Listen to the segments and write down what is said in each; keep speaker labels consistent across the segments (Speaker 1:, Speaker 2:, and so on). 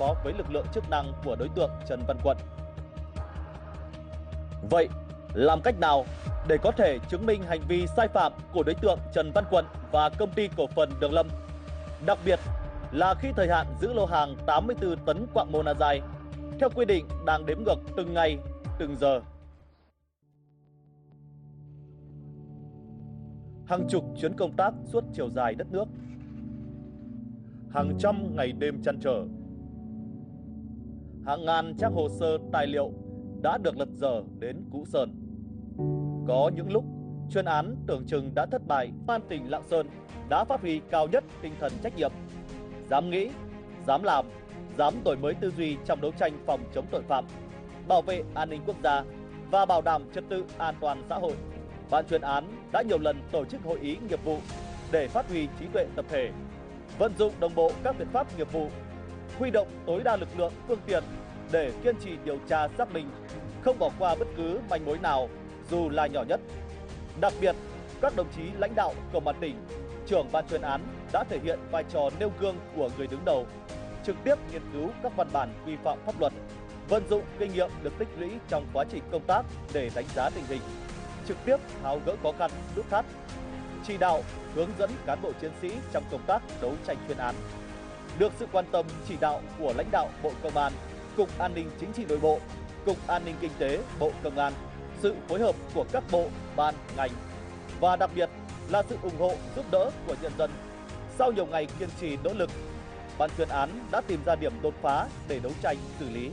Speaker 1: phó với lực lượng chức năng của đối tượng Trần Văn Quận. Vậy, làm cách nào để có thể chứng minh hành vi sai phạm của đối tượng Trần Văn Quận và công ty cổ phần Đường Lâm? Đặc biệt là khi thời hạn giữ lô hàng 84 tấn quặng monazite theo quy định đang đếm ngược từng ngày, từng giờ. Hàng chục chuyến công tác suốt chiều dài đất nước, hàng trăm ngày đêm trăn trở, hàng ngàn trang hồ sơ tài liệu đã được lật dở đến cũ sơn. Có những lúc chuyên án tưởng chừng đã thất bại, Công an tỉnh Lạng Sơn đã phát huy cao nhất tinh thần trách nhiệm, dám nghĩ, dám làm, dám đổi mới tư duy trong đấu tranh phòng chống tội phạm, bảo vệ an ninh quốc gia và bảo đảm trật tự an toàn xã hội. Ban chuyên án đã nhiều lần tổ chức hội ý nghiệp vụ để phát huy trí tuệ tập thể, vận dụng đồng bộ các biện pháp nghiệp vụ, huy động tối đa lực lượng, phương tiện để kiên trì điều tra xác minh, không bỏ qua bất cứ manh mối nào dù là nhỏ nhất. Đặc biệt, các đồng chí lãnh đạo Công an tỉnh, trưởng ban chuyên án đã thể hiện vai trò nêu gương của người đứng đầu, trực tiếp nghiên cứu các văn bản quy phạm pháp luật, vận dụng kinh nghiệm được tích lũy trong quá trình công tác để đánh giá tình hình, trực tiếp tháo gỡ khó khăn, nút thắt, chỉ đạo, hướng dẫn cán bộ chiến sĩ trong công tác đấu tranh chuyên án. Được sự quan tâm chỉ đạo của lãnh đạo Bộ Công an, Cục An ninh Chính trị Nội bộ, Cục An ninh Kinh tế Bộ Công an, sự phối hợp của các bộ, ban, ngành và đặc biệt là sự ủng hộ giúp đỡ của nhân dân. Sau nhiều ngày kiên trì nỗ lực, ban chuyên án đã tìm ra điểm đột phá để đấu tranh xử lý.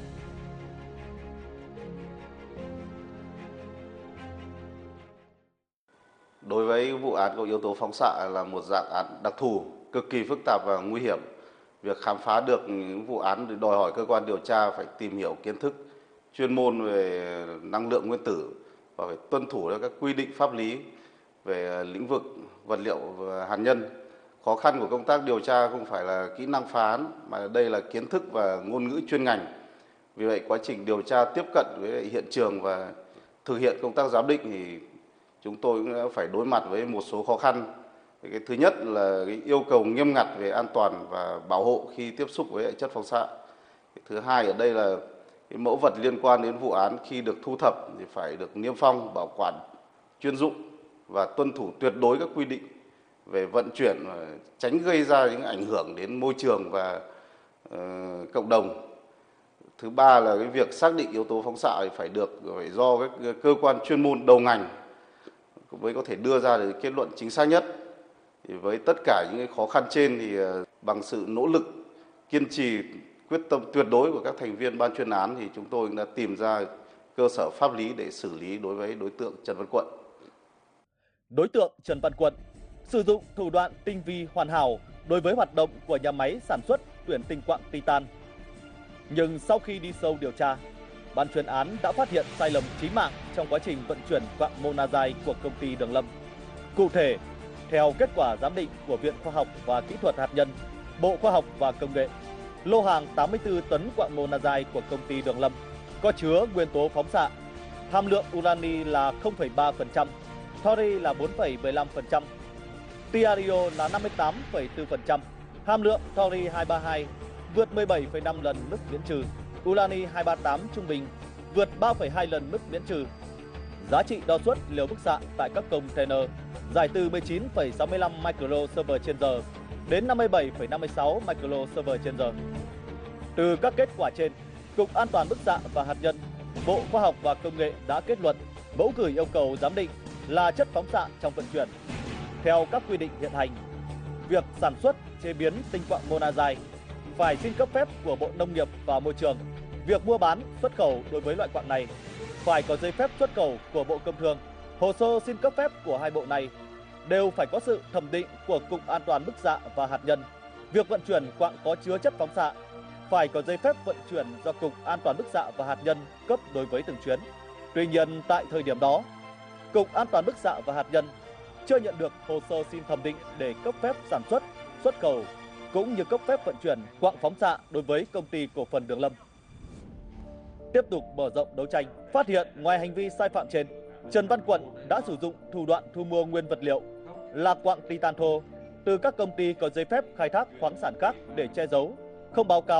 Speaker 2: Đối với vụ án có yếu tố phóng xạ là một dạng án đặc thù, cực kỳ phức tạp và nguy hiểm. Việc khám phá được những vụ án đòi hỏi cơ quan điều tra phải tìm hiểu kiến thức chuyên môn về năng lượng nguyên tử và phải tuân thủ các quy định pháp lý về lĩnh vực vật liệu và hạt nhân. Khó khăn của công tác điều tra không phải là kỹ năng phá án mà đây là kiến thức và ngôn ngữ chuyên ngành. Vì vậy quá trình điều tra tiếp cận với hiện trường và thực hiện công tác giám định thì chúng tôi cũng đã phải đối mặt với một số khó khăn. Cái thứ nhất là cái yêu cầu nghiêm ngặt về an toàn và bảo hộ khi tiếp xúc với chất phóng xạ. Cái thứ hai ở đây là cái mẫu vật liên quan đến vụ án khi được thu thập thì phải được niêm phong, bảo quản chuyên dụng và tuân thủ tuyệt đối các quy định về vận chuyển, tránh gây ra những ảnh hưởng đến môi trường và cộng đồng. Thứ ba là cái việc xác định yếu tố phóng xạ phải do các cơ quan chuyên môn đầu ngành mới có thể đưa ra được kết luận chính xác nhất. Thì với tất cả những cái khó khăn trên thì bằng sự nỗ lực, kiên trì, quyết tâm tuyệt đối của các thành viên ban chuyên án thì chúng tôi đã tìm ra cơ sở pháp lý để xử lý đối với đối tượng Trần Văn Quận.
Speaker 1: Đối tượng Trần Văn Quận sử dụng thủ đoạn tinh vi hoàn hảo đối với hoạt động của nhà máy sản xuất tuyển tinh quặng titan. Nhưng sau khi đi sâu điều tra, ban chuyên án đã phát hiện sai lầm chí mạng trong quá trình vận chuyển quặng monazite của công ty Đường Lâm. Cụ thể, theo kết quả giám định của Viện Khoa học và Kỹ thuật Hạt nhân, Bộ Khoa học và Công nghệ, lô hàng 84 tấn quặng monazite của công ty Đường Lâm có chứa nguyên tố phóng xạ, hàm lượng urani là 0,3%, thori là 4,15%, tritium là 58,4%, hàm lượng thori 232 vượt 17,5 lần mức miễn trừ, urani 238 trung bình vượt 3,2 lần mức miễn trừ. Giá trị đo xuất liều bức xạ tại các container dài từ 19,65 microserver trên giờ đến 57,56 microserver trên giờ. Từ các kết quả trên, Cục An toàn bức xạ và hạt nhân, Bộ Khoa học và Công nghệ đã kết luận mẫu gửi yêu cầu giám định là chất phóng xạ trong vận chuyển. Theo các quy định hiện hành, việc sản xuất, chế biến tinh quặng monazite phải xin cấp phép của Bộ Nông nghiệp và Môi trường. Việc mua bán, xuất khẩu đối với loại quặng này phải có giấy phép xuất khẩu của Bộ Công Thương. Hồ sơ xin cấp phép của hai bộ này đều phải có sự thẩm định của Cục An toàn bức xạ và hạt nhân. Việc vận chuyển quặng có chứa chất phóng xạ phải có giấy phép vận chuyển do Cục An toàn bức xạ và hạt nhân cấp đối với từng chuyến. Tuy nhiên, tại thời điểm đó, Cục An toàn bức xạ và hạt nhân chưa nhận được hồ sơ xin thẩm định để cấp phép sản xuất, xuất khẩu cũng như cấp phép vận chuyển quặng phóng xạ đối với công ty cổ phần Đường Lâm. Tiếp tục mở rộng đấu tranh, phát hiện ngoài hành vi sai phạm trên, Trần Văn Quận đã sử dụng thủ đoạn thu mua nguyên vật liệu là quặng titan thô từ các công ty có giấy phép khai thác khoáng sản khác để che giấu, không báo cáo